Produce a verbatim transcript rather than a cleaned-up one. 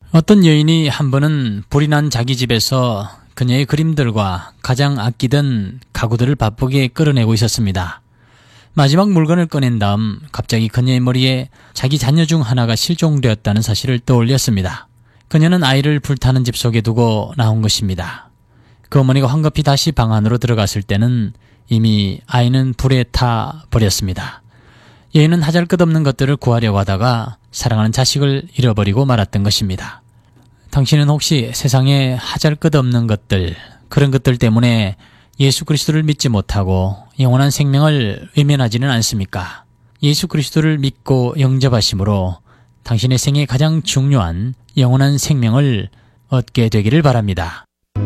어떤 여인이 한 번은 불이 난 자기 집에서 그녀의 그림들과 가장 아끼던 가구들을 바쁘게 끌어내고 있었습니다. 마지막 물건을 꺼낸 다음 갑자기 그녀의 머리에 자기 자녀 중 하나가 실종되었다는 사실을 떠올렸습니다. 그녀는 아이를 불타는 집 속에 두고 나온 것입니다. 그 어머니가 황급히 다시 방 안으로 들어갔을 때는 이미 아이는 불에 타 버렸습니다. 여인은 하잘것없는 것들을 구하려고 하다가 사랑하는 자식을 잃어버리고 말았던 것입니다. 당신은 혹시 세상에 하잘것없는 것들, 그런 것들 때문에 예수 그리스도를 믿지 못하고 영원한 생명을 외면하지는 않습니까? 예수 그리스도를 믿고 영접하심으로 당신의 생에 가장 중요한 영원한 생명을 얻게 되기를 바랍니다.